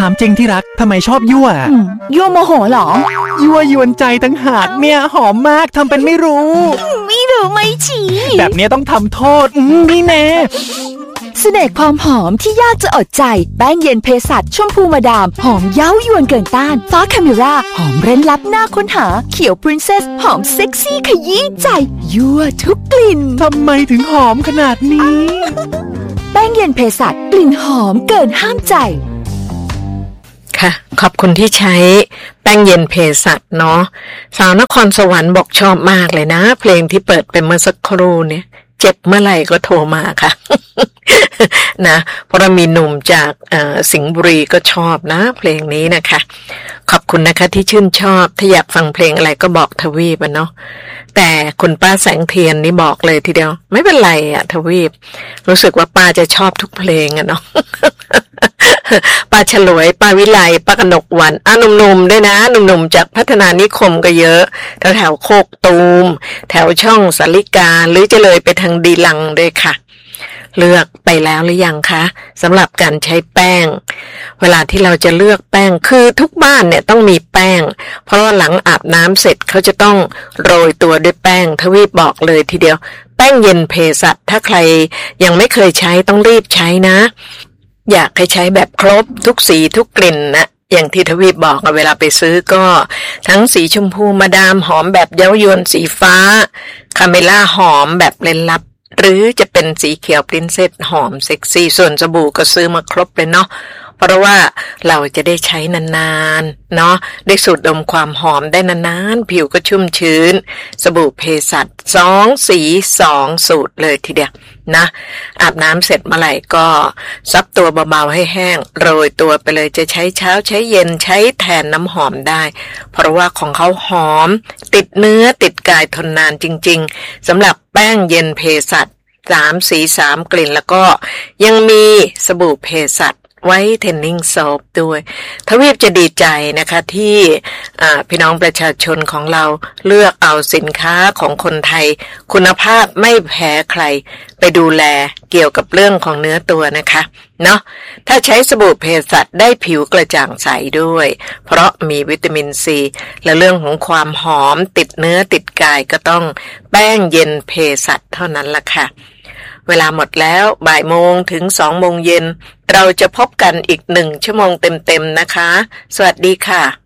ามจริงที่รักทำไมชอบยั่วยั่วโมโหเหรอยั่วยวนใจตั้งหากเนี่ยหอมมากทำเป็นไม่รู้ไม่ชี้แบบนี้ต้องทำโทษนี่แน่เสน่ห์ความหอมที่ยากจะอดใจแป้งเย็นเภสัชชมพูมาดามหอมเย้ายวนเกินต้านฟ้าคาเมราหอมเร้นลับน่าค้นหาเขียวพรินเซสหอมเซ็กซี่ขยี้ใจยั่วทุกกลิ่นทำไมถึงหอมขนาดนี้แป้งเย็นเภสัชกลิ่นหอมเกินห้ามใจค่ะขอบคุณที่ใช้แป้งเย็นเภสัชเนาะสาวนครสวรรค์บอกชอบมากเลยนะเพลงที่เปิดไปเมื่อสักครู่เนี่ยเจ็บเมื่อไหร่ก็โทรมาค่ะ นะเพราะมีหนุ่มจากสิงห์บุรีก็ชอบนะเพลงนี้นะคะขอบคุณนะคะที่ชื่นชอบถ้าอยากฟังเพลงอะไรก็บอกทวีปเนาะแต่คุณป้าแสงเทียนนี่บอกเลยทีเดียวไม่เป็นไรอะทวีปรู้สึกว่าป้าจะชอบทุกเพลงอะเนาะ ป้าฉลวยป้าวิไลป้ากนกวันหนุ่มๆด้วยนะหนุ่มๆจากพัฒนานิคมก็เยอะแถวโคกตูมแถวช่องสาริกาหรือจะเลยไปทางดีลังด้วยค่ะเลือกไปแล้วหรือยังคะสำหรับการใช้แป้งเวลาที่เราจะเลือกแป้งคือทุกบ้านเนี่ยต้องมีแป้งเพราะว่าหลังอาบน้ำเสร็จเขาจะต้องโรยตัวด้วยแป้งทวีปบอกเลยทีเดียวแป้งเย็นเภสัชถ้าใครยังไม่เคยใช้ต้องรีบใช้นะอยากให้ใช้แบบครบทุกสีทุกกลิ่นนะอย่างที่ทวีปบอกเวลาไปซื้อก็ทั้งสีชมพูมาดามหอมแบบเย้ายวนสีฟ้าคาเมล่าหอมแบบเล่นลับหรือจะเป็นสีเขียวปรินเซสหอมเซ็กซี่ส่วนสบู่ก็ซื้อมาครบเลยเนาะเพราะว่าเราจะได้ใช้นานๆเนาะได้สูดดมความหอมได้นานๆผิวก็ชุ่มชื้นสบู่เภสัช2สี2สูตรเลยทีเดียวนะอาบน้ำเสร็จเมื่อไหร่ก็ซับตัวเบาๆให้แห้งโรยตัวไปเลยจะใช้เช้าใช้เย็นใช้แทนน้ำหอมได้เพราะว่าของเขาหอมติดเนื้อติดกายทนนานจริงๆสำหรับแป้งเย็นเภสัช3สี3กลิ่นแล้วก็ยังมีสบู่เภสัชไว้เทนนิ่งโซฟด้วยทวีปจะดีใจนะคะที่พี่น้องประชาชนของเราเลือกเอาสินค้าของคนไทยคุณภาพไม่แพ้ใครไปดูแลเกี่ยวกับเรื่องของเนื้อตัวนะคะเนาะถ้าใช้สบู่เภสัชได้ผิวกระจ่างใสด้วยเพราะมีวิตามินซีและเรื่องของความหอมติดเนื้อติดกายก็ต้องแป้งเย็นเภสัชเท่านั้นล่ะค่ะเวลาหมดแล้วบ่ายโมงถึง2 โมงเย็นเราจะพบกันอีก1 ชั่วโมงเต็มๆนะคะสวัสดีค่ะ